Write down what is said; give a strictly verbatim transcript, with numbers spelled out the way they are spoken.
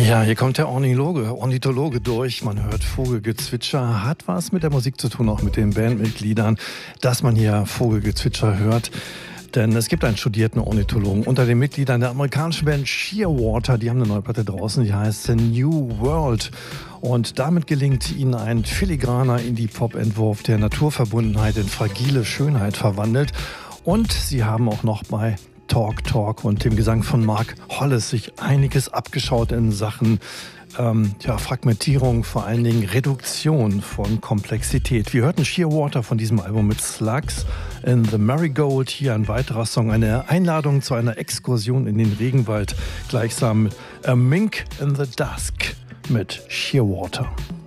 Ja, hier kommt der Ornithologe, Ornithologe durch. Man hört Vogelgezwitscher, hat was mit der Musik zu tun, auch mit den Bandmitgliedern, dass man hier Vogelgezwitscher hört. Denn es gibt einen studierten Ornithologen unter den Mitgliedern der amerikanischen Band Shearwater. Die haben eine neue Platte draußen, die heißt The New World. Und damit gelingt ihnen ein filigraner Indie-Pop-Entwurf, der Naturverbundenheit in fragile Schönheit verwandelt. Und sie haben auch noch bei Talk Talk und dem Gesang von Mark Hollis sich einiges abgeschaut in Sachen ähm, ja, Fragmentierung, vor allen Dingen Reduktion von Komplexität. Wir hörten Shearwater von diesem Album mit Slugs in the Marigold. Hier ein weiterer Song, eine Einladung zu einer Exkursion in den Regenwald, gleichsam A Mink in the Dusk mit Shearwater.